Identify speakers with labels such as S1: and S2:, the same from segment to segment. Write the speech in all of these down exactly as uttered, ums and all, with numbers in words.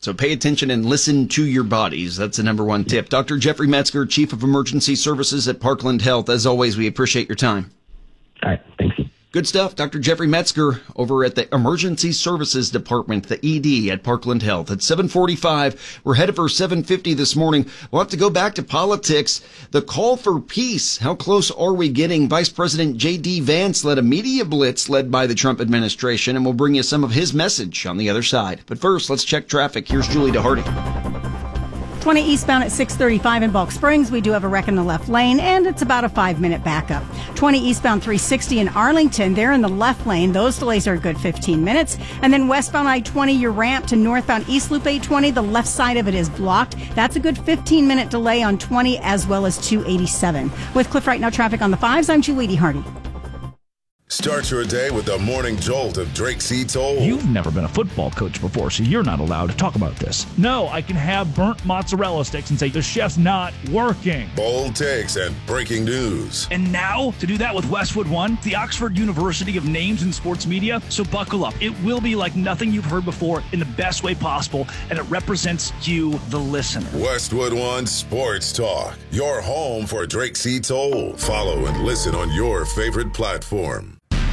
S1: So pay attention and listen to your bodies. That's the number one tip. Doctor Jeffrey Metzger, Chief of Emergency Services at Parkland Health. As always, we appreciate your time.
S2: All right. Thank you.
S1: Good stuff. Doctor Jeffrey Metzger over at the Emergency Services Department, the E D at Parkland Health. At seven forty-five, we're headed for seven fifty this morning. We'll have to go back to politics. The call for peace. How close are we getting? Vice President J D. Vance led a media blitz led by the Trump administration, and we'll bring you some of his message on the other side. But first, let's check traffic. Here's Julie DeHardy.
S3: twenty eastbound at six thirty-five in Bulk Springs. We do have a wreck in the left lane, and it's about a five-minute backup. twenty eastbound three sixty in Arlington. They're in the left lane. Those delays are a good fifteen minutes. And then westbound I twenty, your ramp to northbound East Loop eight twenty. The left side of it is blocked. That's a good fifteen-minute delay on twenty as well as two eighty-seven. With Cliff Right Now traffic on the fives, I'm Julie DeHardy.
S4: Start your day with the morning jolt of Drake C. Toll.
S5: You've never been a football coach before, so you're not allowed to talk about this. No, I can have burnt mozzarella sticks and say the chef's not working.
S4: Bold takes and breaking news.
S5: And now, to do that with Westwood One, the Oxford University of names in sports media. So buckle up. It will be like nothing you've heard before in the best way possible, and it represents you, the listener.
S4: Westwood One Sports Talk, your home for Drake C. Toll. Follow and listen on your favorite platform.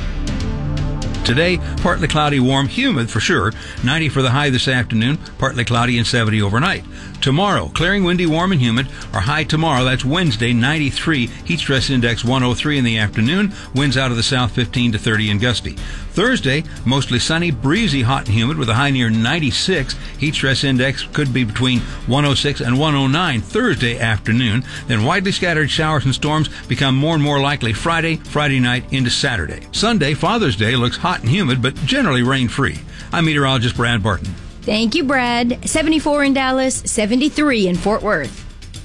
S6: Today, partly cloudy, warm, humid for sure. ninety for the high this afternoon, partly cloudy and seventy overnight. Tomorrow, clearing, windy, warm, and humid. Our high tomorrow, that's Wednesday, ninety-three. Heat stress index one oh three in the afternoon. Winds out of the south fifteen to thirty and gusty. Thursday, mostly sunny, breezy, hot and humid with a high near ninety-six. Heat stress index could be between one oh six and one oh nine Thursday afternoon. Then widely scattered showers and storms become more and more likely Friday, Friday night into Saturday. Sunday, Father's Day, looks hot and humid, but generally rain-free. I'm meteorologist Brad Barton.
S7: Thank you, Brad. seventy-four in Dallas, seventy-three in Fort Worth.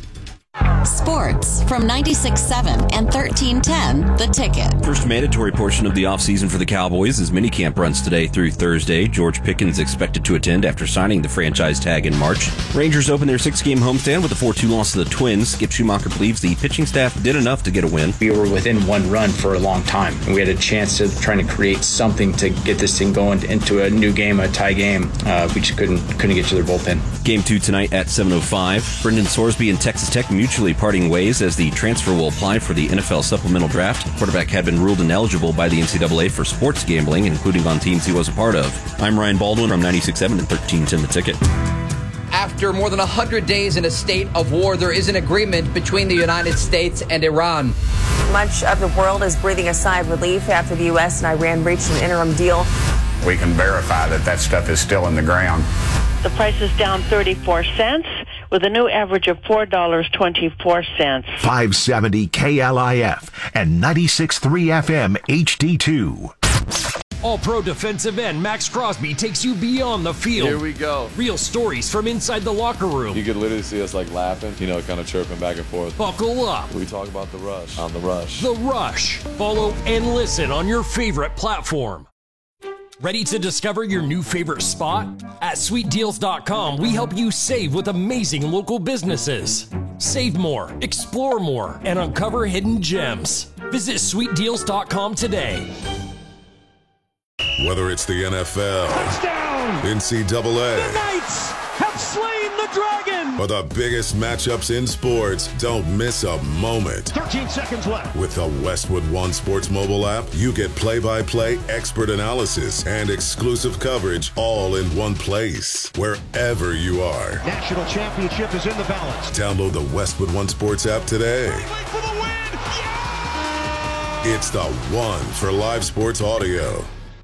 S8: Sports from ninety-six point seven and thirteen ten The Ticket.
S9: First mandatory portion of the offseason for the Cowboys is minicamp runs today through Thursday. George Pickens expected to attend after signing the franchise tag in March. Rangers open their six-game homestand with a four two loss to the Twins. Skip Schumacher believes the pitching staff did enough to get a win.
S10: We were within one run for a long time, and we had a chance to try to create something to get this thing going into a new game, a tie game. Uh, we just couldn't couldn't get to their bullpen.
S9: Game two tonight at seven oh five. Brendan Sorsby and Texas Tech mutually parting ways as the transfer will apply for the N F L supplemental draft. Quarterback had been ruled ineligible by the N C double A for sports gambling, including on teams he was a part of. I'm Ryan Baldwin from ninety-six point seven and thirteen ten The Ticket.
S11: After more than one hundred days in a state of war, there is an agreement between the United States and Iran.
S12: Much of the world is breathing a sigh of relief after the U S and Iran reached an interim deal.
S13: We can verify that that stuff is still in the ground.
S14: The price is down thirty-four cents with a new average of four dollars and twenty-four cents.
S15: five seventy K L I F and ninety-six point three F M H D two.
S16: All-Pro defensive end Max Crosby takes you beyond the field.
S17: Here we go.
S16: Real stories from inside the locker room.
S17: You could literally see us like laughing, you know, kind of chirping back and forth.
S16: Buckle up.
S17: We talk about the rush on the rush.
S16: The Rush. Follow and listen on your favorite platform. Ready to discover your new favorite spot? At sweet deals dot com, we help you save with amazing local businesses. Save more, explore more, and uncover hidden gems. Visit sweet deals dot com today.
S4: Whether it's the N F L,
S17: touchdown,
S4: N C double A,
S17: the Knights have slain the dragon,
S4: or the biggest matchups in sports, don't miss a moment.
S17: thirteen seconds left.
S4: With the Westwood One Sports mobile app, you get play-by-play expert analysis and exclusive coverage all in one place, wherever you are.
S17: National championship is in the balance.
S4: Download the Westwood One Sports app today.
S17: For the win. Yeah!
S4: It's the one for live sports audio.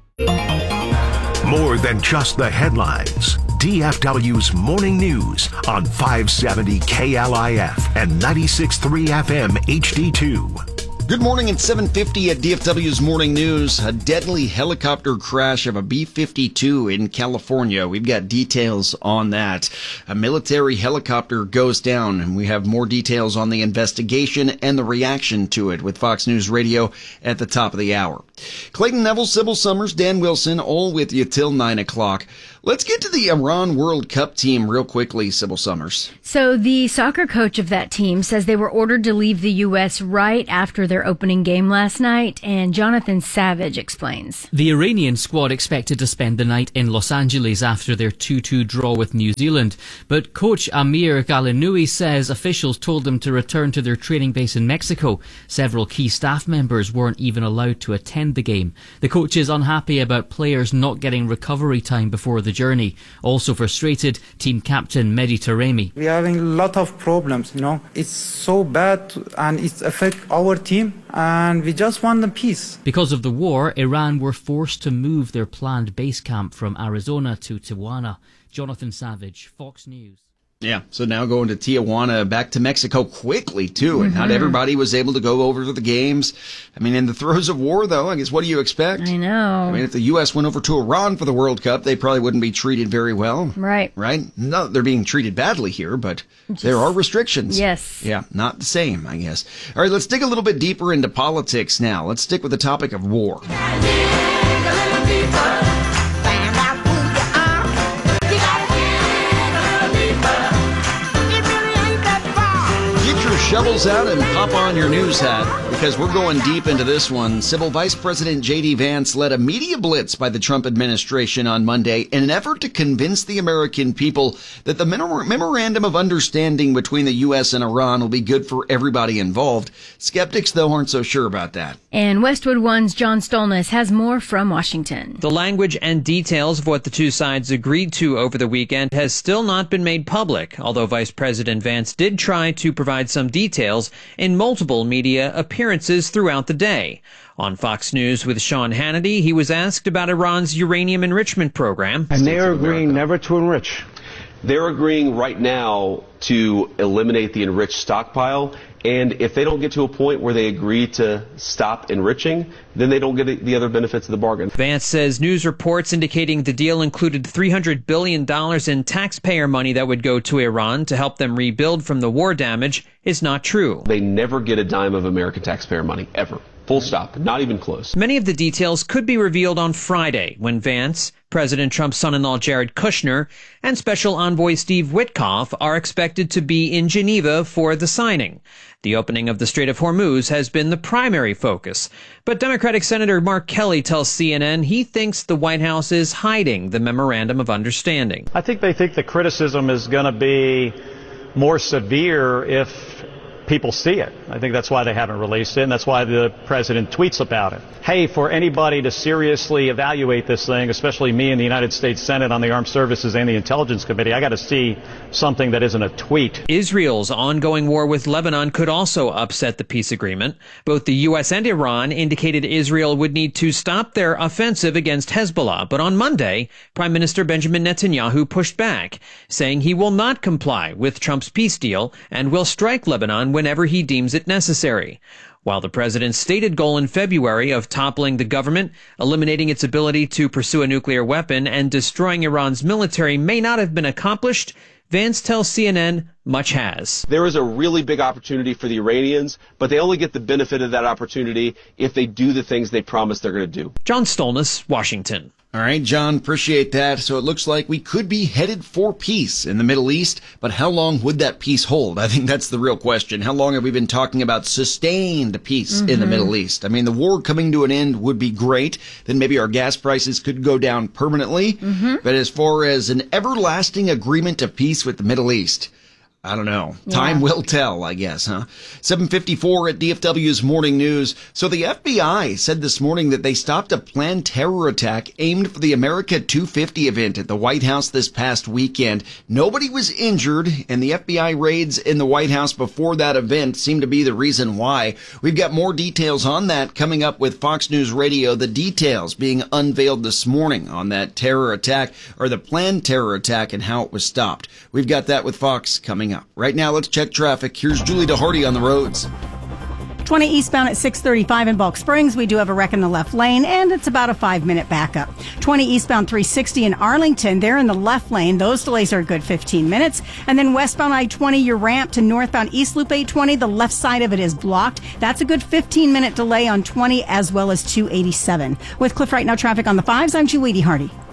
S15: More than just the headlines. D F W's Morning News on five seventy K L I F and ninety-six point three F M H D two.
S1: Good morning at seven fifty at D F W's Morning News. A deadly helicopter crash of a B fifty-two in California. We've got details on that. A military helicopter goes down, and we have more details on the investigation and the reaction to it with Fox News Radio at the top of the hour. Clayton Neville, Sybil Summers, Dan Wilson, all with you till nine o'clock. Let's get to the Iran World Cup team real quickly, Sybil Summers.
S7: So the soccer coach of that team says they were ordered to leave the U S right after their opening game last night, and Jonathan Savage explains.
S18: The Iranian squad expected to spend the night in Los Angeles after their two two draw with New Zealand, but coach Amir Galinoui says officials told them to return to their training base in Mexico. Several key staff members weren't even allowed to attend the game. The coach is unhappy about players not getting recovery time before the journey. Also frustrated, team captain Mehdi Taremi.
S19: We are having a lot of problems, you know. It's so bad and it affects our team, and we just want the peace.
S18: Because of the war, Iran were forced to move their planned base camp from Arizona to Tijuana. Jonathan Savage, Fox News.
S1: Yeah, so now going to Tijuana, back to Mexico quickly, too, and mm-hmm. not everybody was able to go over to the games. I mean, in the throes of war, though, I guess, what do you expect?
S7: I know.
S1: I mean, if the U S went over to Iran for the World Cup, they probably wouldn't be treated very well.
S7: Right.
S1: Right? Not that they're being treated badly here, but Just, there are restrictions.
S7: Yes.
S1: Yeah, not the same, I guess. All right, let's dig a little bit deeper into politics now. Let's stick with the topic of war. Shovels out and pop on your news hat, because we're going deep into this one. Civil Vice President J D Vance led a media blitz by the Trump administration on Monday in an effort to convince the American people that the memorandum of understanding between the U S and Iran will be good for everybody involved. Skeptics, though, aren't so sure about that.
S7: And Westwood One's John Stolnis has more from Washington.
S20: The language and details of what the two sides agreed to over the weekend has still not been made public, although Vice President Vance did try to provide some details in multiple media appearances throughout the day. On Fox News with Sean Hannity, he was asked about Iran's uranium enrichment program.
S21: And they are agreeing never to enrich. They're agreeing right now to eliminate the enriched stockpile. And if they don't get to a point where they agree to stop enriching, then they don't get the other benefits of the bargain.
S20: Vance says news reports indicating the deal included three hundred billion dollars in taxpayer money that would go to Iran to help them rebuild from the war damage is not true.
S21: They never get a dime of American taxpayer money, ever. Full stop. Not even close.
S20: Many of the details could be revealed on Friday when Vance, President Trump's son-in-law Jared Kushner, and Special Envoy Steve Witkoff are expected to be in Geneva for the signing. The opening of the Strait of Hormuz has been the primary focus. But Democratic Senator Mark Kelly tells C N N he thinks the White House is hiding the Memorandum of Understanding.
S22: I think they think the criticism is going to be more severe if people see it. I think that's why they haven't released it, and that's why the president tweets about it. Hey, for anybody to seriously evaluate this thing, especially me in the United States Senate on the Armed Services and the Intelligence Committee, I got to see something that isn't a tweet.
S20: Israel's ongoing war with Lebanon could also upset the peace agreement. Both the U S and Iran indicated Israel would need to stop their offensive against Hezbollah, but on Monday, Prime Minister Benjamin Netanyahu pushed back, saying he will not comply with Trump's peace deal and will strike Lebanon whenever he deems it necessary. While the president's stated goal in February of toppling the government, eliminating its ability to pursue a nuclear weapon, and destroying Iran's military may not have been accomplished, Vance tells C N N much has.
S21: There is a really big opportunity for the Iranians, but they only get the benefit of that opportunity if they do the things they promise they're going to do.
S20: John Stolnis, Washington.
S1: All right, John, appreciate that. So it looks like we could be headed for peace in the Middle East, but how long would that peace hold? I think that's the real question. How long have we been talking about sustained peace mm-hmm. in the Middle East? I mean, the war coming to an end would be great. Then maybe our gas prices could go down permanently. Mm-hmm. But as far as an everlasting agreement of peace with the Middle East, I don't know. Yeah. Time will tell, I guess, huh? seven fifty-four at D F W's Morning News. So the F B I said this morning that they stopped a planned terror attack aimed for the America two fifty event at the White House this past weekend. Nobody was injured, and the F B I raids in the White House before that event seem to be the reason why. We've got more details on that coming up with Fox News Radio. The details being unveiled this morning on that terror attack, or the planned terror attack, and how it was stopped. We've got that with Fox coming up. Right now, let's check traffic. Here's Julie DeHardy on the roads.
S3: twenty eastbound at six thirty-five in Balk Springs. We do have a wreck in the left lane, and it's about a five-minute backup. twenty eastbound three sixty in Arlington. They're in the left lane. Those delays are a good fifteen minutes. And then westbound I twenty, your ramp to northbound East Loop eight twenty, the left side of it is blocked. That's a good fifteen-minute delay on twenty as well as two eighty-seven. With Cliff Right Now traffic on the fives, I'm Julie DeHardy.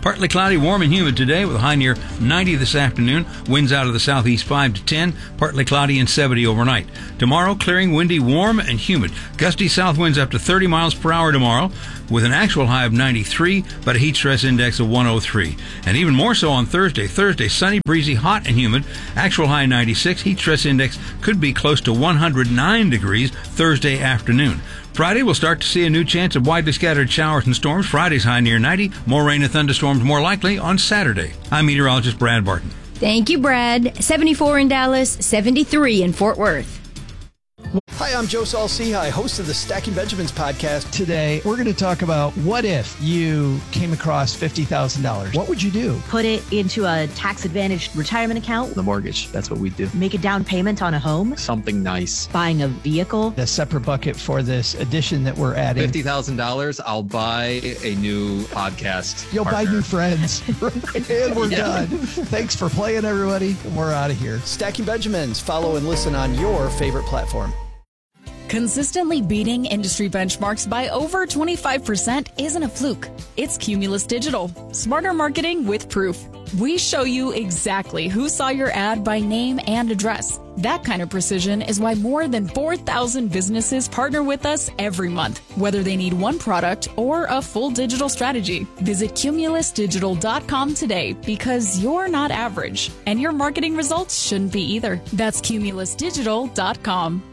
S6: Partly cloudy, warm and humid today with a high near ninety this afternoon. Winds out of the southeast five to ten. Partly cloudy and seventy overnight. Tomorrow, clearing, windy, warm and humid. Gusty south winds up to thirty miles per hour tomorrow with an actual high of ninety-three, but a heat stress index of one oh three. And even more so on Thursday. Thursday, sunny, breezy, hot and humid. Actual high ninety-six. Heat stress index could be close to one hundred nine degrees Thursday afternoon. Friday, we'll start to see a new chance of widely scattered showers and storms. Friday's high near ninety. More rain and thunderstorms more likely on Saturday. I'm meteorologist Brad Barton.
S7: Thank you, Brad. seventy-four in Dallas, seventy-three in Fort Worth.
S2: Hi, I'm Joe Saul-Sehy, host of the Stacking Benjamins podcast. Today, we're going to talk about what if you came across fifty thousand dollars. What would you do?
S5: Put it into a tax-advantaged retirement account.
S2: The mortgage, that's what we do.
S5: Make a down payment on a home.
S2: Something nice.
S5: Buying a vehicle.
S2: A separate bucket for this addition that we're adding.
S23: fifty thousand dollars, I'll buy a new podcast
S2: You'll
S23: partner.
S2: buy new friends. And we're
S23: Yeah.
S2: done. Thanks for playing, everybody. And we're out of here. Stacking Benjamins. Follow and listen on your favorite platform.
S24: Consistently beating industry benchmarks by over twenty-five percent isn't a fluke. It's Cumulus Digital. Smarter marketing with proof. We show you exactly who saw your ad by name and address. That kind of precision is why more than four thousand businesses partner with us every month, whether they need one product or a full digital strategy. Visit cumulus digital dot com today because you're not average, and your marketing results shouldn't be either. That's cumulus digital dot com.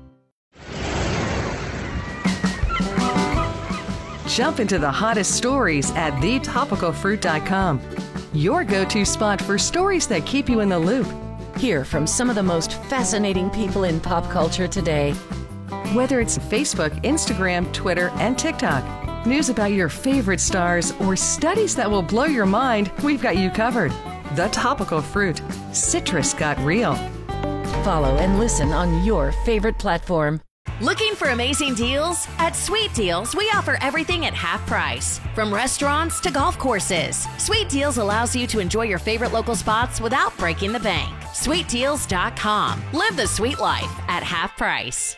S25: Jump into the hottest stories at the topical fruit dot com. Your go-to spot for stories that keep you in the loop. Hear from some of the most fascinating people in pop culture today. Whether it's Facebook, Instagram, Twitter, and TikTok, news about your favorite stars, or studies that will blow your mind, we've got you covered. The Topical Fruit. Citrus got real. Follow and listen on your favorite platform.
S26: Looking for amazing deals? At Sweet Deals, we offer everything at half price. From restaurants to golf courses, Sweet Deals allows you to enjoy your favorite local spots without breaking the bank. sweet deals dot com. Live the sweet life at half price.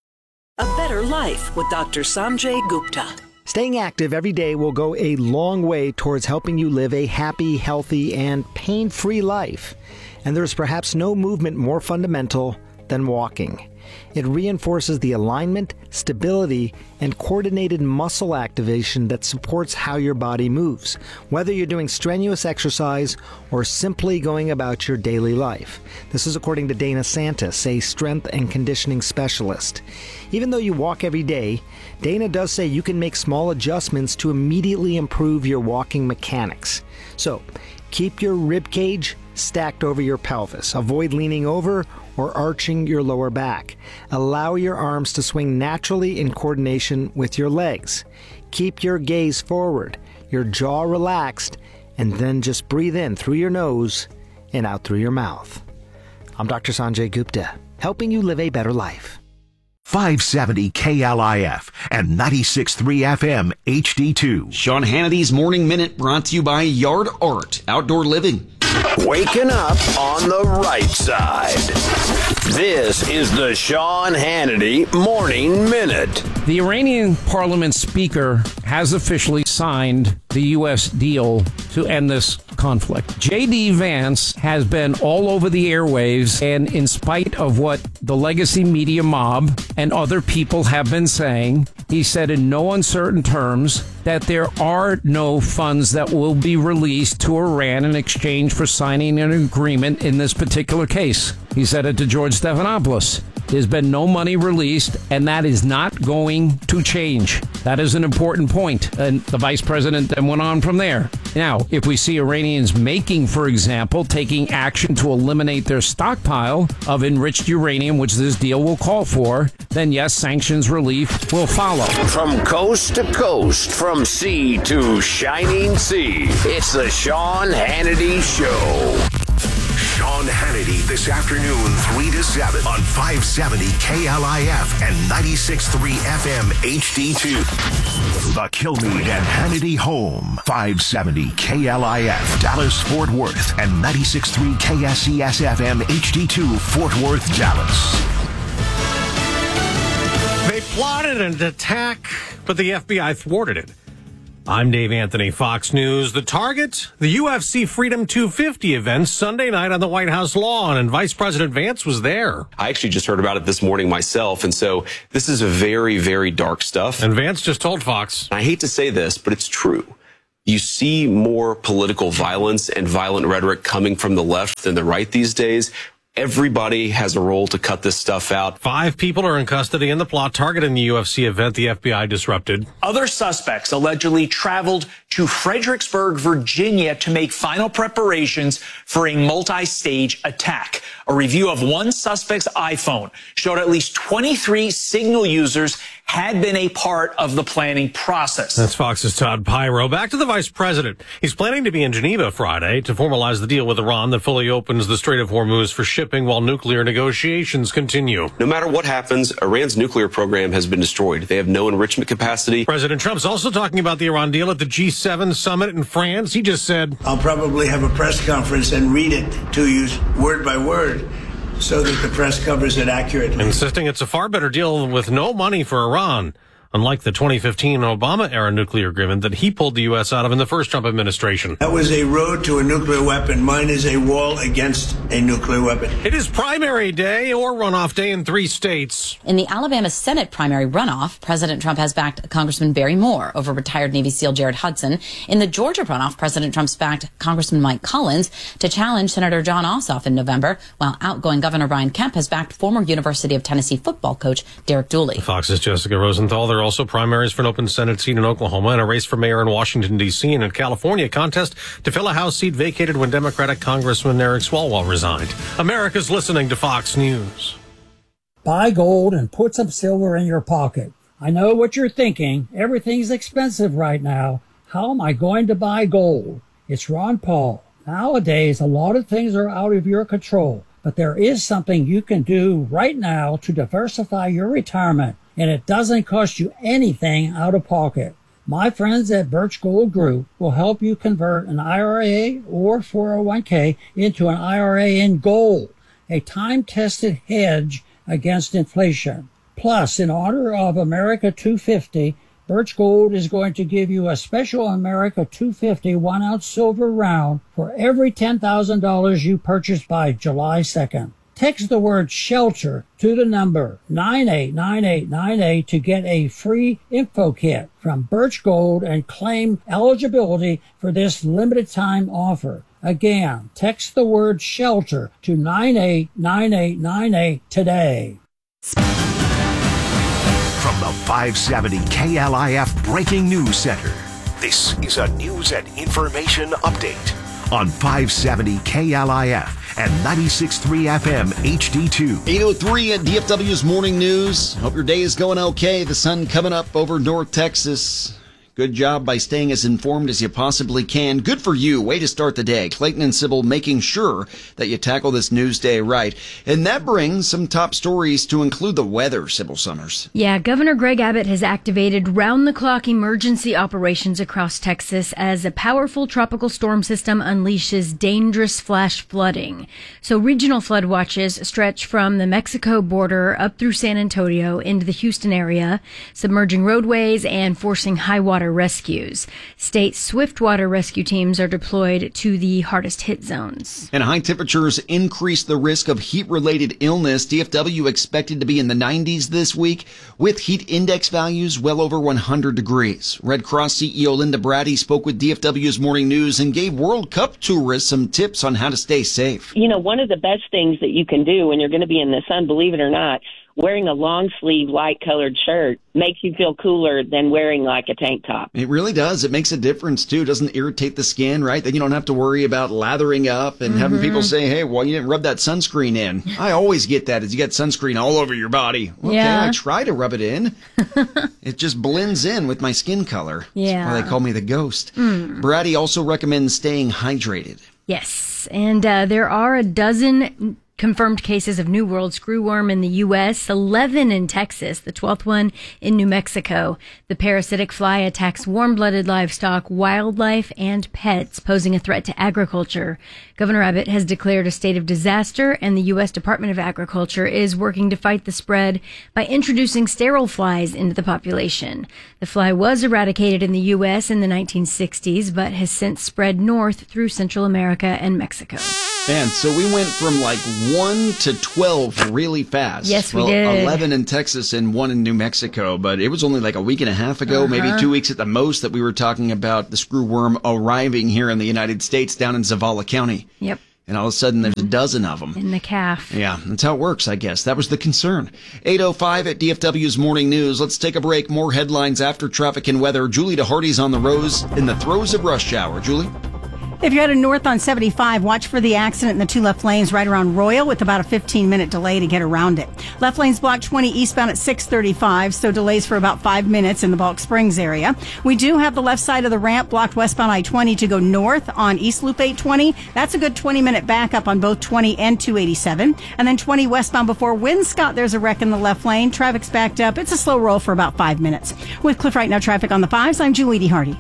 S27: A better life with Doctor Sanjay Gupta.
S28: Staying active every day will go a long way towards helping you live a happy, healthy, and pain-free life. And there's perhaps no movement more fundamental than walking. It reinforces the alignment, stability, and coordinated muscle activation that supports how your body moves, whether you're doing strenuous exercise or simply going about your daily life. This is according to Dana Santis, a strength and conditioning specialist. Even though you walk every day, Dana does say you can make small adjustments to immediately improve your walking mechanics. So, keep your rib cage stacked over your pelvis. Avoid leaning over or arching your lower back. Allow your arms to swing naturally in coordination with your legs. Keep your gaze forward, your jaw relaxed, and then just breathe in through your nose and out through your mouth. I'm Doctor Sanjay Gupta, helping you live a better life.
S15: five seventy K L I F and ninety-six point three F M H D two.
S1: Sean Hannity's Morning Minute brought to you by Yard Art Outdoor Living.
S29: Waking up on the right side. This is the Sean Hannity Morning Minute.
S30: The Iranian parliament speaker has officially signed the U S deal to end this conflict. J D. Vance has been all over the airwaves, and in spite of what the legacy media mob and other people have been saying, he said in no uncertain terms that there are no funds that will be released to Iran in exchange for signing an agreement in this particular case. He said it to George Stephanopoulos. There's been no money released, and that is not going to change. That is an important point. And the vice president then went on from there. Now, if we see Iranians making, for example, taking action to eliminate their stockpile of enriched uranium, which this deal will call for, then yes, sanctions relief will follow.
S29: From coast to coast, from sea to shining sea, it's the Sean Hannity Show.
S15: Sean Hannity this afternoon, three to seven on five seventy K L I F and ninety-six point three F M H D two. The Kilmeade and Hannity Home, five seventy K L I F, Dallas, Fort Worth, and ninety-six point three K S E S F M H D two, Fort Worth, Dallas.
S31: They plotted an attack, but the F B I thwarted it.
S4: I'm Dave Anthony, Fox News. The target, the U F C Freedom two fifty event Sunday night on the White House lawn, and Vice President Vance was there.
S21: I actually just heard about it this morning myself, and so this is a very, very dark stuff.
S4: And Vance just told Fox.
S21: I hate to say this, but it's true. You see more political violence and violent rhetoric coming from the left than the right these days. Everybody has a role to cut this stuff out.
S4: Five people are in custody in the plot targeting the U F C event the F B I disrupted.
S8: Other suspects allegedly traveled to Fredericksburg, Virginia to make final preparations for a multi-stage attack. A review of one suspect's iPhone showed at least twenty-three Signal users had been a part of the planning process.
S4: That's Fox's Todd Pyro. Back to the vice president. He's planning to be in Geneva Friday to formalize the deal with Iran that fully opens the Strait of Hormuz for shipping while nuclear negotiations continue.
S21: No matter what happens, Iran's nuclear program has been destroyed. They have no enrichment capacity.
S4: President Trump's also talking about the Iran deal at the G seven summit in France. He just said,
S9: I'll probably have a press conference and read it to you word by word, so that the press covers it accurately.
S4: Insisting it's a far better deal with no money for Iran, unlike the twenty fifteen Obama-era nuclear agreement that he pulled the U S out of in the first Trump administration.
S9: That was a road to a nuclear weapon. Mine is a wall against a nuclear weapon.
S4: It is primary day or runoff day in three states.
S10: In the Alabama Senate primary runoff, President Trump has backed Congressman Barry Moore over retired Navy SEAL Jared Hudson. In the Georgia runoff, President Trump's backed Congressman Mike Collins to challenge Senator John Ossoff in November, while outgoing Governor Brian Kemp has backed former University of Tennessee football coach Derek Dooley.
S4: Fox's Jessica Rosenthal. There are also primaries for an open Senate seat in Oklahoma and a race for mayor in Washington, D C, and in California, a contest to fill a House seat vacated when Democratic Congressman Eric Swalwell resigned. America's listening to Fox News.
S11: Buy gold and put some silver in your pocket. I know what you're thinking. Everything's expensive right now. How am I going to buy gold? It's Ron Paul. Nowadays, a lot of things are out of your control, but there is something you can do right now to diversify your retirement, and it doesn't cost you anything out of pocket. My friends at Birch Gold Group will help you convert an I R A or four oh one k into an I R A in gold, a time-tested hedge against inflation. Plus, in honor of America two fifty, Birch Gold is going to give you a special America two fifty one-ounce silver round for every ten thousand dollars you purchase by July second. Text the word SHELTER to the number nine eight nine eight nine eight to get a free info kit from Birch Gold and claim eligibility for this limited time offer. Again, text the word SHELTER to nine eight nine eight nine eight today.
S15: From the five seventy K L I F Breaking News Center, this is a news and information update on five seventy K L I F and ninety-six point three F M H D two.
S1: eight oh three at D F W's Morning News. Hope your day is going okay. The sun coming up over North Texas. Good job by staying as informed as you possibly can. Good for you. Way to start the day. Clayton and Sybil making sure that you tackle this news day right. And that brings some top stories to include the weather, Sybil Summers.
S7: Yeah, Governor Greg Abbott has activated round-the-clock emergency operations across Texas as a powerful tropical storm system unleashes dangerous flash flooding. So regional flood watches stretch from the Mexico border up through San Antonio into the Houston area, submerging roadways and forcing high water rescues. State swiftwater rescue teams are deployed to the hardest hit zones.
S1: And high temperatures increase the risk of heat-related illness. D F W expected to be in the nineties this week with heat index values well over one hundred degrees. Red Cross C E O Linda Brady spoke with D F W's Morning News and gave World Cup tourists some tips on how to stay safe.
S12: You know, one of the best things that you can do when you're going to be in the sun, believe it or not, wearing a long sleeve light colored shirt makes you feel cooler than wearing like a tank top.
S1: It really does. It makes a difference too. It doesn't irritate the skin, right? Then you don't have to worry about lathering up and mm-hmm. having people say, hey, well, you didn't rub that sunscreen in. I always get that, is you got sunscreen all over your body. Okay, yeah. I try to rub it in. It just blends in with my skin color.
S7: Yeah.
S1: That's why they call me the ghost. Mm. Brady also recommends staying hydrated.
S7: Yes. And uh, there are a dozen confirmed cases of New World screwworm in the U S, eleven in Texas, the twelfth one in New Mexico. The parasitic fly attacks warm-blooded livestock, wildlife, and pets, posing a threat to agriculture. Governor Abbott has declared a state of disaster, and the U S Department of Agriculture is working to fight the spread by introducing sterile flies into the population. The fly was eradicated in the U S in the nineteen sixties, but has since spread north through Central America and Mexico.
S1: Man, so we went from like one to twelve really fast.
S7: Yes, we
S1: well,
S7: did.
S1: eleven in Texas and one in New Mexico, but it was only like a week and a half ago,
S7: Uh-huh.
S1: maybe two weeks at the most, that we were talking about the screwworm arriving here in the United States down in Zavala County.
S7: Yep.
S1: And all of a sudden there's a dozen of them.
S7: In the calf.
S1: Yeah, that's how it works, I guess. That was the concern. eight oh five at D F W's Morning News. Let's take a break. More headlines after traffic and weather. Julie DeHardy's on the roads in the throes of rush hour. Julie?
S3: If you're headed north on seventy-five, watch for the accident in the two left lanes right around Royal with about a fifteen minute delay to get around it. Left lane's blocked twenty eastbound at six thirty-five, so delays for about five minutes in the Balk Springs area. We do have the left side of the ramp blocked westbound I twenty to go north on East Loop eight twenty. That's a good twenty minute backup on both twenty and two eighty-seven. And then twenty westbound before Winscott, there's a wreck in the left lane. Traffic's backed up. It's a slow roll for about five minutes. With Cliff Right Now traffic on the fives, I'm Julie DeHardy.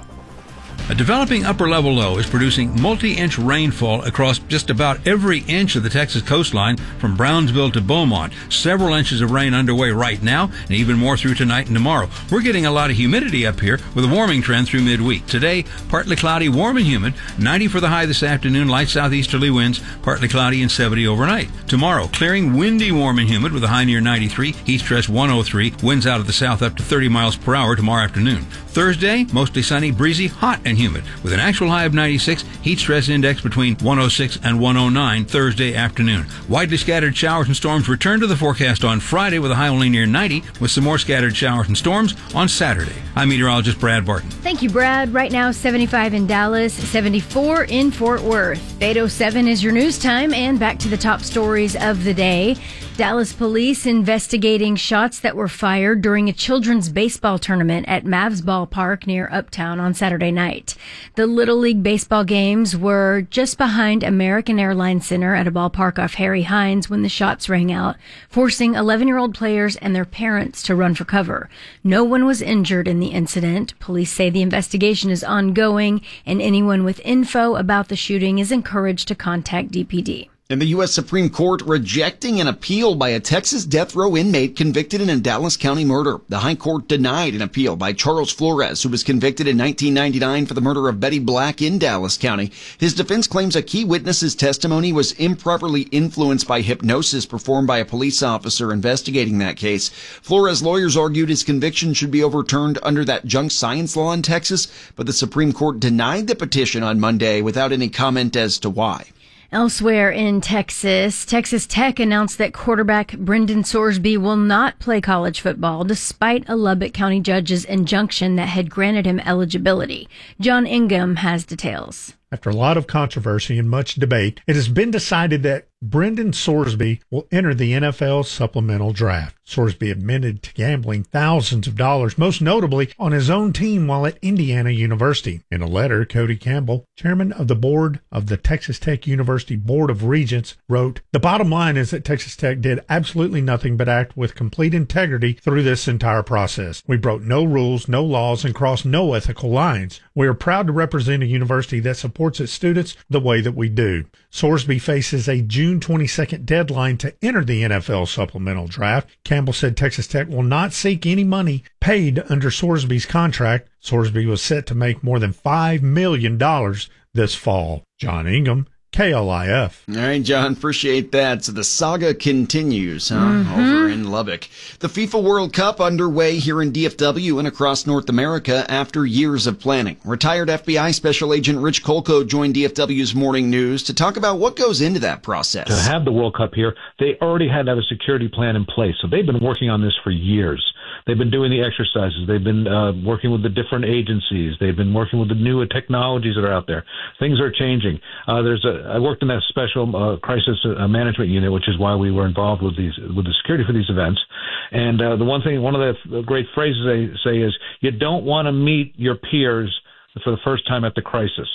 S6: A developing upper-level low is producing multi-inch rainfall across just about every inch of the Texas coastline from Brownsville to Beaumont. Several inches of rain underway right now, and even more through tonight and tomorrow. We're getting a lot of humidity up here with a warming trend through midweek. Today, partly cloudy, warm and humid, ninety for the high this afternoon, light southeasterly winds, partly cloudy and seventy overnight. Tomorrow, clearing, windy, warm and humid with a high near ninety-three, heat stress one oh three, winds out of the south up to thirty miles per hour tomorrow afternoon. Thursday, mostly sunny, breezy, hot and humid with an actual high of ninety-six, heat stress index between one oh six and one oh nine Thursday afternoon. Widely scattered showers and storms return to the forecast on Friday with a high only near ninety, with some more scattered showers and storms on Saturday. I'm meteorologist Brad Barton.
S7: Thank you, Brad. Right now, seventy-five in Dallas, seventy-four in Fort Worth. eight oh seven is your news time, and back to the top stories of the day. Dallas police investigating shots that were fired during a children's baseball tournament at Mavs Ballpark near Uptown on Saturday night. The Little League baseball games were just behind American Airlines Center at a ballpark off Harry Hines when the shots rang out, forcing eleven-year-old players and their parents to run for cover. No one was injured in the incident. Police say the investigation is ongoing, and anyone with info about the shooting is encouraged to contact D P D.
S1: And the U S Supreme Court rejecting an appeal by a Texas death row inmate convicted in a Dallas County murder. The High Court denied an appeal by Charles Flores, who was convicted in nineteen ninety-nine for the murder of Betty Black in Dallas County. His defense claims a key witness's testimony was improperly influenced by hypnosis performed by a police officer investigating that case. Flores' lawyers argued his conviction should be overturned under that junk science law in Texas, but the Supreme Court denied the petition on Monday without any comment as to why.
S7: Elsewhere in Texas, Texas Tech announced that quarterback Brendan Sorsby will not play college football despite a Lubbock County judge's injunction that had granted him eligibility. John Ingham has details.
S13: After a lot of controversy and much debate, it has been decided that Brendan Sorsby will enter the N F L supplemental draft. Sorsby admitted to gambling thousands of dollars, most notably on his own team while at Indiana University. In a letter, Cody Campbell, chairman of the board of the Texas Tech University Board of Regents, wrote, "The bottom line is that Texas Tech did absolutely nothing but act with complete integrity through this entire process. We broke no rules, no laws, and crossed no ethical lines. We are proud to represent a university that supports its students the way that we do." Sorsby faces a June twenty-second deadline to enter the N F L supplemental draft. Campbell said Texas Tech will not seek any money paid under Sorsby's contract. Sorsby was set to make more than five million dollars this fall. John Ingham, K L I F.
S1: All right, John, appreciate that. So the saga continues, huh? Mm-hmm. Over in Lubbock. The FIFA World Cup underway here in D F W and across North America after years of planning. Retired F B I Special Agent Rich Kolko joined D F W's Morning News to talk about what goes into that process.
S14: To have the World Cup here, they already had to have a security plan in place. So they've been working on this for years. They've been doing the exercises. They've been uh, working with the different agencies. They've been working with the new technologies that are out there. Things are changing. Uh, there's a, I worked in that special uh, crisis uh, management unit, which is why we were involved with these, with the security for these events. And uh, the one thing, one of the great phrases they say is, you don't want to meet your peers for the first time at the crisis.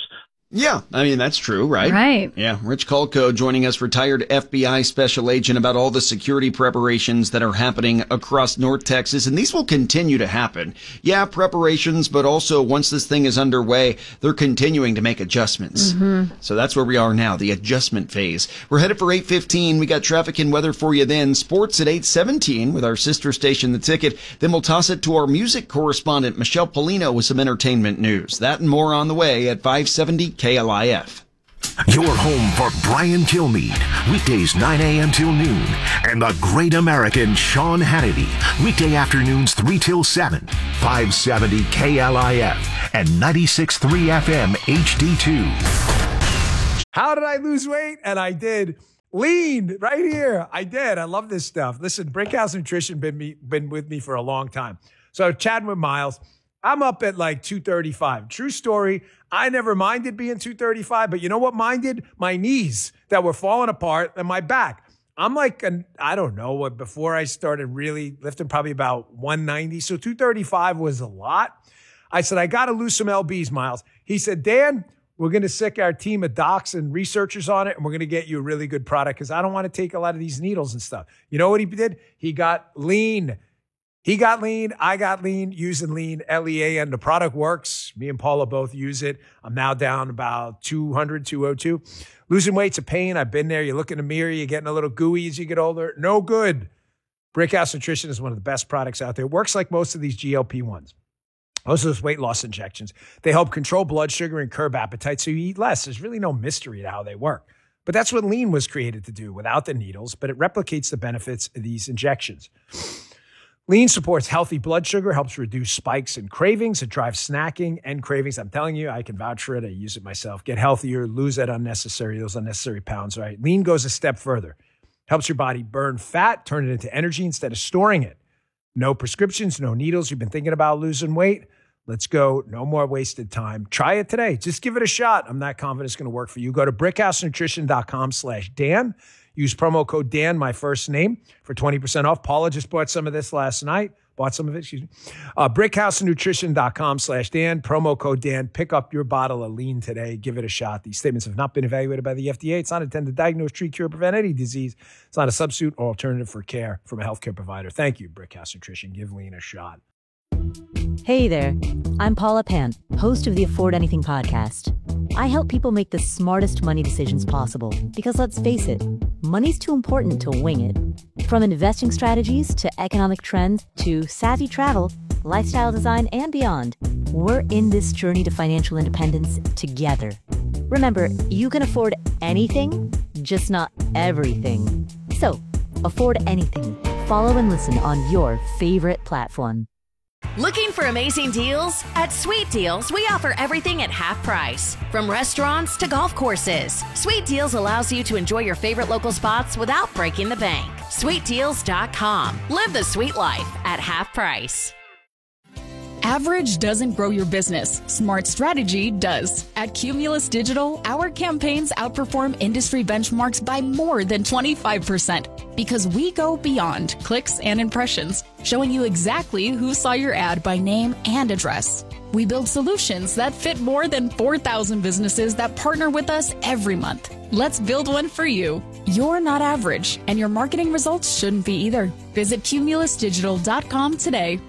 S1: Yeah, I mean, that's true, right?
S7: Right.
S1: Yeah, Rich Kalko joining us, retired F B I special agent, about all the security preparations that are happening across North Texas, and these will continue to happen. Yeah, preparations, but also once this thing is underway, they're continuing to make adjustments.
S7: Mm-hmm.
S1: So that's where we are now, the adjustment phase. We're headed for eight fifteen. We got traffic and weather for you then. Sports at eight seventeen with our sister station, The Ticket. Then we'll toss it to our music correspondent, Michelle Polino, with some entertainment news. That and more on the way at five seventy K L I F.
S15: Your home for Brian Kilmeade, weekdays nine a.m. till noon, and the great American Sean Hannity, weekday afternoons three till seven, five seventy K L I F and ninety-six point three F M H D two.
S2: How did I lose weight? And I did. Lean right here. I did. I love this stuff. Listen, Brickhouse Nutrition been me, been with me for a long time. So chatting with Miles, I'm up at like two thirty-five. True story. I never minded being two thirty-five, but you know what minded? My knees that were falling apart and my back. I'm like, an, I don't know, what before I started really lifting, probably about one ninety. So two thirty-five was a lot. I said, I got to lose some L Bs, Miles. He said, Dan, we're going to sick our team of docs and researchers on it, and we're going to get you a really good product because I don't want to take a lot of these needles and stuff. You know what he did? He got lean. He got lean. I got lean using lean, L E A, and the product works. Me and Paula both use it. I'm now down about two hundred, two oh two. Losing weight's a pain. I've been there. You look in the mirror, you're getting a little gooey as you get older. No good. Brickhouse Nutrition is one of the best products out there. It works like most of these G L P ones. Most of those weight loss injections. They help control blood sugar and curb appetite so you eat less. There's really no mystery to how they work. But that's what lean was created to do without the needles, but it replicates the benefits of these injections. Lean supports healthy blood sugar, helps reduce spikes and cravings. It drives snacking and cravings. I'm telling you, I can vouch for it. I use it myself. Get healthier, lose that unnecessary, those unnecessary pounds, right? Lean goes a step further. Helps your body burn fat, turn it into energy instead of storing it. No prescriptions, no needles. You've been thinking about losing weight? Let's go. No more wasted time. Try it today. Just give it a shot. I'm not confident it's going to work for you. Go to brickhousenutrition.com slash Dan. Use promo code Dan, my first name, for twenty percent off. Paula just bought some of this last night. Bought some of it, excuse me. Uh, brickhousenutrition.com slash Dan. Promo code Dan. Pick up your bottle of lean today. Give it a shot. These statements have not been evaluated by the F D A. It's not intended to diagnose, treat, cure, prevent any disease. It's not a substitute or alternative for care from a healthcare provider. Thank you, Brickhouse Nutrition. Give lean a shot.
S5: Hey there, I'm Paula Pant, host of the Afford Anything podcast. I help people make the smartest money decisions possible because, let's face it, money's too important to wing it. From investing strategies to economic trends to savvy travel, lifestyle design, and beyond, we're in this journey to financial independence together. Remember, you can afford anything, just not everything. So, afford anything. Follow and listen on your favorite platform.
S26: Looking for amazing deals? At Sweet Deals, we offer everything at half price. From restaurants to golf courses, Sweet Deals allows you to enjoy your favorite local spots without breaking the bank. sweet deals dot com. Live the sweet life at half price.
S16: Average doesn't grow your business. Smart strategy does. At Cumulus Digital, our campaigns outperform industry benchmarks by more than twenty-five percent because we go beyond clicks and impressions, showing you exactly who saw your ad by name and address. We build solutions that fit more than four thousand businesses that partner with us every month. Let's build one for you. You're not average, and your marketing results shouldn't be either. Visit cumulus digital dot com today.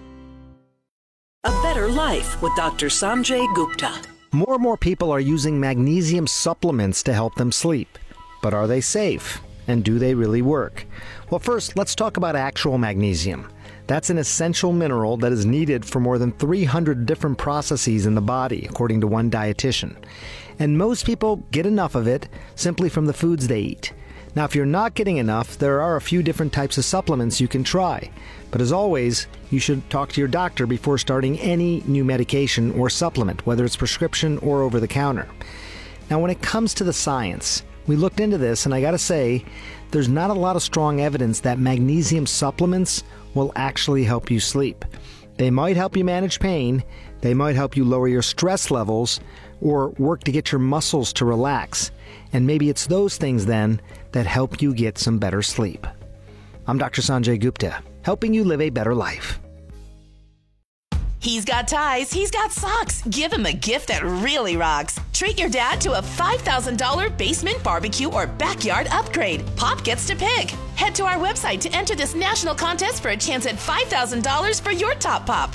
S27: A Better Life with Doctor Sanjay Gupta.
S28: More and more people are using magnesium supplements to help them sleep. But are they safe? And do they really work? Well, first, let's talk about actual magnesium. That's an essential mineral that is needed for more than three hundred different processes in the body, according to one dietitian. And most people get enough of it simply from the foods they eat. Now, if you're not getting enough, there are a few different types of supplements you can try. But as always, you should talk to your doctor before starting any new medication or supplement, whether it's prescription or over the counter. Now, when it comes to the science, we looked into this, and I gotta say, there's not a lot of strong evidence that magnesium supplements will actually help you sleep. They might help you manage pain, they might help you lower your stress levels, or work to get your muscles to relax. And maybe it's those things then that help you get some better sleep. I'm Doctor Sanjay Gupta, helping you live a better life.
S17: He's got ties, he's got socks. Give him a gift that really rocks. Treat your dad to a five thousand dollars basement barbecue or backyard upgrade. Pop gets to pick. Head to our website to enter this national contest for a chance at five thousand dollars for your top pop.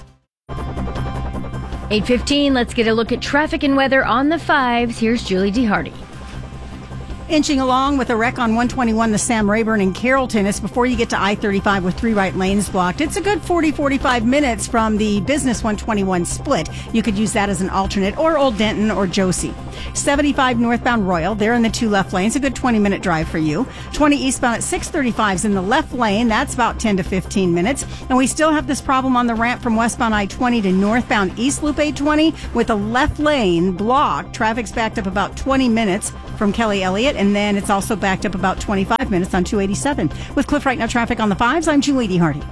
S7: eight fifteen, let's get a look at traffic and weather on the fives. Here's Julie D. Hardy.
S3: Inching along with a wreck on one twenty-one, the Sam Rayburn in Carrollton. It's before you get to I thirty-five with three right lanes blocked. It's a good forty, forty-five minutes from the business one twenty-one split. You could use that as an alternate, or Old Denton or Josie. seventy-five northbound Royal, they're in the two left lanes. A good twenty minute drive for you. twenty eastbound at six thirty-five is in the left lane. That's about ten to fifteen minutes. And we still have this problem on the ramp from westbound I twenty to northbound East Loop eight twenty with a left lane blocked. Traffic's backed up about twenty minutes from Kelly Elliott, and then it's also backed up about twenty-five minutes on two eighty-seven. With Cliff Right Now traffic on the fives, I'm Julie D. Hardy.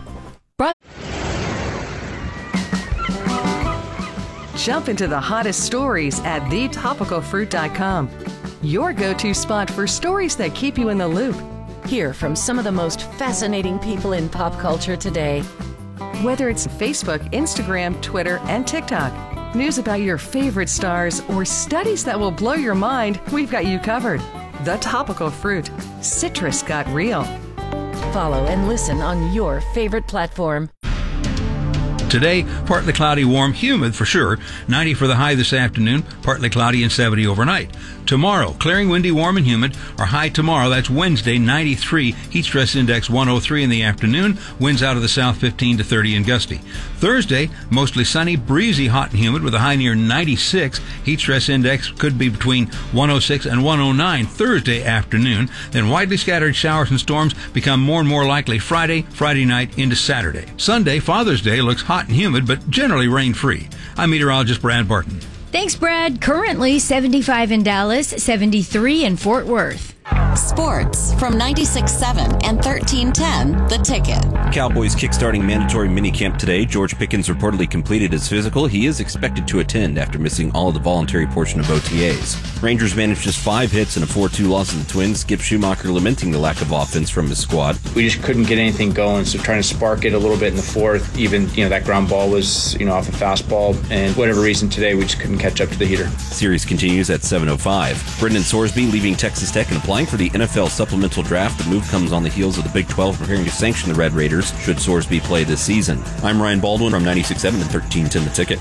S18: Jump into the hottest stories at the topical fruit dot com. Your go-to spot for stories that keep you in the loop.
S27: Hear from some of the most fascinating people in pop culture today.
S18: Whether it's Facebook, Instagram, Twitter, and TikTok, news about your favorite stars, or studies that will blow your mind, we've got you covered. The Topical Fruit. Citrus got real.
S27: Follow and listen on your favorite platform.
S6: Today, partly cloudy, warm, humid for sure. ninety for the high this afternoon, partly cloudy and seventy overnight. Tomorrow, clearing, windy, warm, and humid. Our high tomorrow, that's Wednesday, ninety-three. Heat stress index one oh three in the afternoon. Winds out of the south fifteen to thirty and gusty. Thursday, mostly sunny, breezy, hot and humid with a high near ninety-six. Heat stress index could be between one oh six and one oh nine Thursday afternoon. Then widely scattered showers and storms become more and more likely Friday, Friday night into Saturday. Sunday, Father's Day, looks hot and humid, but generally rain-free. I'm meteorologist Brad Barton.
S7: Thanks, Brad. Currently seventy-five in Dallas, seventy-three in Fort Worth.
S10: Sports from ninety-six seven and thirteen ten, The Ticket.
S19: Cowboys kickstarting mandatory minicamp today. George Pickens reportedly completed his physical. He is expected to attend after missing all of the voluntary portion of O T As. Rangers managed just five hits and a four two loss to the Twins. Skip Schumacher lamenting the lack of offense from his squad.
S20: We just couldn't get anything going, so trying to spark it a little bit in the fourth. Even, you know, that ground ball was, you know, off a fastball, and whatever reason today, we just couldn't catch up to the heater.
S19: Series continues at seven oh five. Brendan Sorsby leaving Texas Tech and applying for the N F L supplemental draft. The move comes on the heels of the Big twelve preparing to sanction the Red Raiders should Sorsby play this season. I'm Ryan Baldwin from ninety-six seven and thirteen ten The Ticket.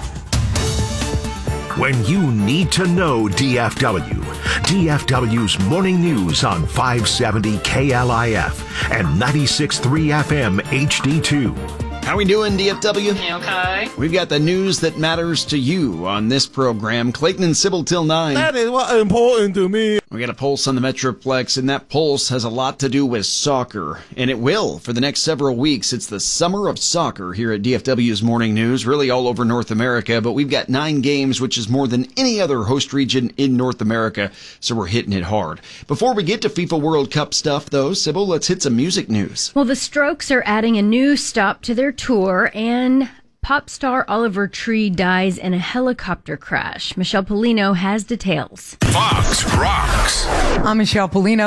S15: When you need to know D F W, D F W's morning news on five seventy K L I F and ninety-six point three F M H D two.
S1: How we doing, D F W?
S22: Okay.
S1: We've got the news that matters to you on this program. Clayton and Sybil till nine.
S22: That is what important to me.
S1: We got a pulse on the Metroplex, and that pulse has a lot to do with soccer. And it will for the next several weeks. It's the summer of soccer here at D F W's Morning News, really all over North America. But we've got nine games, which is more than any other host region in North America. So we're hitting it hard. Before we get to FIFA World Cup stuff, though, Sybil, let's hit some music news.
S7: Well, the Strokes are adding a new stop to their tour, and pop star Oliver Tree dies in a helicopter crash. Michelle Polino has details.
S15: Fox Rocks.
S23: I'm Michelle Polino.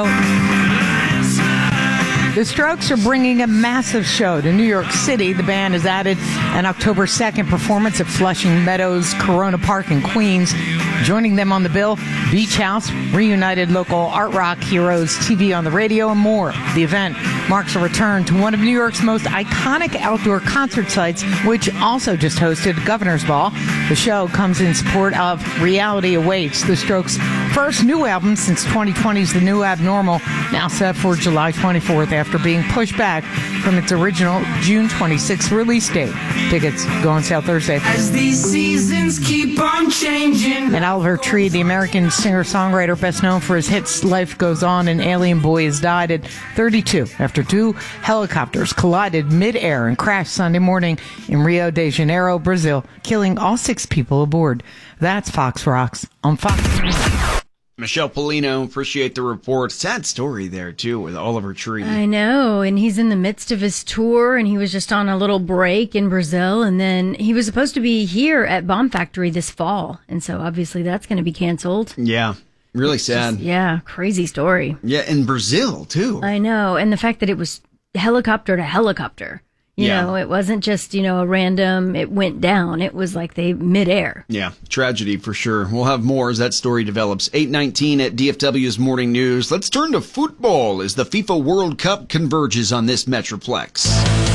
S23: The Strokes are bringing a massive show to New York City. The band has added an October second performance at Flushing Meadows Corona Park in Queens. Joining them on the bill, Beach House, reunited local art rock heroes, T V on the radio, and more. The event marks a return to one of New York's most iconic outdoor concert sites, which also just hosted Governor's Ball. The show comes in support of Reality Awaits, the Strokes' first new album since twenty twenty's The New Abnormal, now set for July twenty-fourth after being pushed back from its original June twenty-sixth release date. Tickets go on sale Thursday.
S24: As these seasons keep on changing.
S23: And Oliver Tree, the American singer-songwriter best known for his hits Life Goes On and Alien Boy, has died at thirty-two after two helicopters collided mid-air and crashed Sunday morning in Rio de Janeiro, Brazil, killing all six people aboard. That's Fox Rocks on Fox.
S1: Michelle Polino, appreciate the report. Sad story there, too, with Oliver Tree.
S7: I know, and he's in the midst of his tour, and he was just on a little break in Brazil, and then he was supposed to be here at Bomb Factory this fall, and so obviously that's going to be canceled.
S1: Yeah, really sad.
S7: Just, yeah, crazy story.
S1: Yeah, in Brazil, too.
S7: I know, and the fact that it was helicopter to helicopter. You
S1: Yeah.
S7: know, it wasn't just, you know, a random, it went down. It was like they midair.
S1: Yeah, tragedy for sure. We'll have more as that story develops. eight nineteen at D F W's Morning News. Let's turn to football as the FIFA World Cup converges on this Metroplex.